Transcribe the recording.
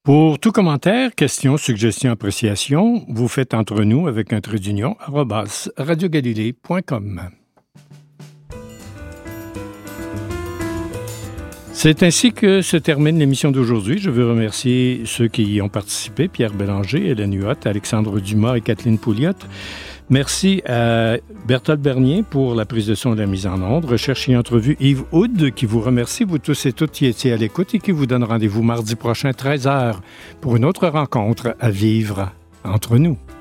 Pour tout commentaire, question, suggestion, appréciation, vous faites entre nous avec un trait d'union @radiogalilée.com. C'est ainsi que se termine l'émission d'aujourd'hui. Je veux remercier ceux qui y ont participé, Pierre Bélanger, Hélène Huot, Alexandre Dumas et Kathleen Pouliot. Merci à Berthold Bernier pour la prise de son et la mise en onde. Recherche et entrevue Yves Houd qui vous remercie, vous tous et toutes qui étiez à l'écoute et qui vous donne rendez-vous mardi prochain 13h pour une autre rencontre à vivre entre nous.